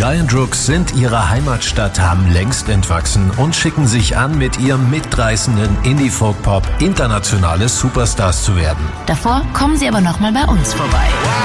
Giant Rooks sind ihrer Heimatstadt, haben längst entwachsen und schicken sich an, mit ihrem mitreißenden Indie-Folk-Pop internationale Superstars zu werden. Davor kommen sie aber nochmal bei uns vorbei.